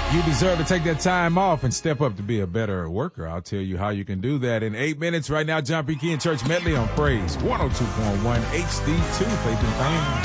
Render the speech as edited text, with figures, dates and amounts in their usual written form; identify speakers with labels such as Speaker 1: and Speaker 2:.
Speaker 1: You deserve to take that time off and step up to be a better worker. I'll tell you how you can do that in 8 minutes. Right now, John P. Key and Church Medley on Praise 102.1 HD2, Faith and Family.